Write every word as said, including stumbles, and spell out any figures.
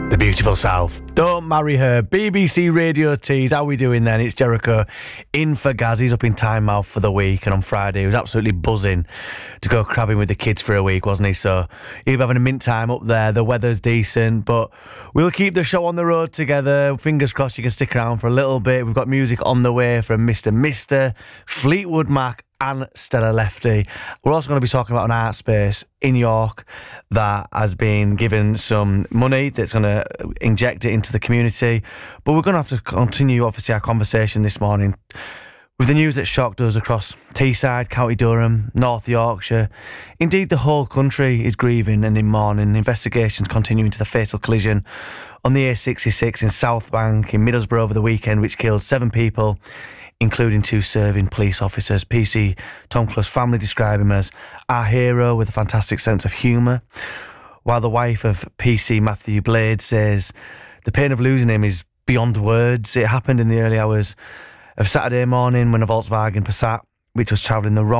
The beautiful South. Don't marry her. B B C Radio Tees. How we doing then? It's Jericho in for Gaz. He's up in Tynemouth for the week, and on Friday he was absolutely buzzing to go crabbing with the kids for a week, wasn't he? So he'll be having a mint time up there. The weather's decent, but we'll keep the show on the road together. Fingers crossed you can stick around for a little bit. We've got music on the way from Mister Mister, Fleetwood Mac and Stella Lefty. We're also going to be talking about an art space in York that has been given some money that's going to inject it into the community. But we're going to have to continue, obviously, our conversation this morning with the news that shocked us across Teesside, County Durham, North Yorkshire. Indeed, the whole country is grieving and in mourning. Investigations continue into the fatal collision on the A sixty-six in South Bank in Middlesbrough over the weekend, which killed seven people, including two serving police officers. P C Tom Clough's family describe him as our hero with a fantastic sense of humour, while the wife of P C Matthew Blade says the pain of losing him is beyond words. It happened in the early hours of Saturday morning when a Volkswagen Passat, which was travelling the wrong